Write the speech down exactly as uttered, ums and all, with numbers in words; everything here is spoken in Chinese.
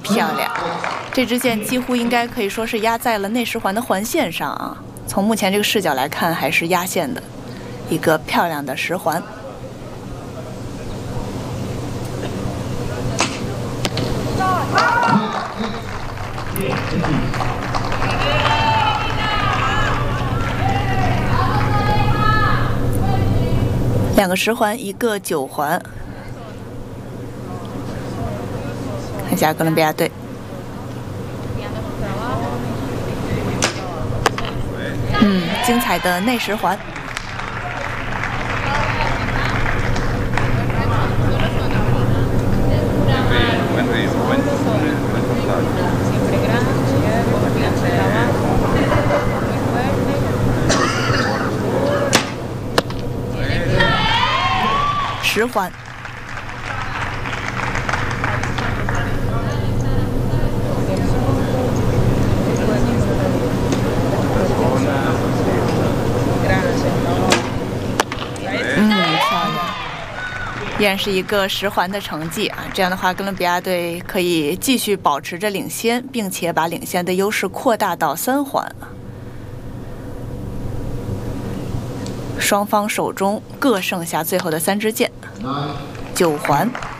漂亮，这支箭几乎应该可以说是压在了内十环的环线上啊。从目前这个视角来看，还是压线的一个漂亮的十环。两个十环，一个九环。看一下哥伦比亚队。嗯，精彩的内十环。十环。嗯，漂亮，依然是一个十环的成绩啊！这样的话，哥伦比亚队可以继续保持着领先，并且把领先的优势扩大到三环。双方手中各剩下最后的三支箭，九环。